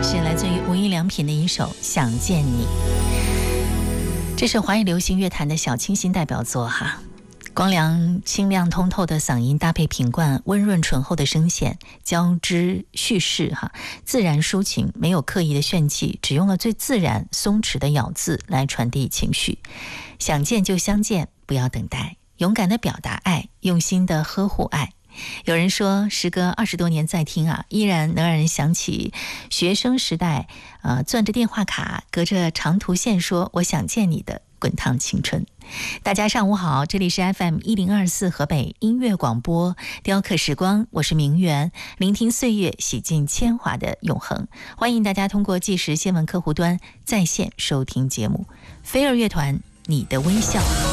是来自于无印良品的一首《想见你》。这是华语流行乐坛的小清新代表作哈。光良清亮通透的嗓音搭配品冠温润醇厚的声线，交织叙事自然抒情，没有刻意的炫技，只用了最自然松弛的咬字来传递情绪。想见就相见，不要等待，勇敢的表达爱，用心的呵护爱。有人说，时隔20多年再听依然能让人想起学生时代攥着电话卡，隔着长途线说我想见你的滚烫青春。大家上午好，这里是 FM1024 河北音乐广播，雕刻时光，我是明媛，聆听岁月，洗尽铅华的永恒。欢迎大家通过即时新闻客户端在线收听节目。飞儿乐团，你的微笑。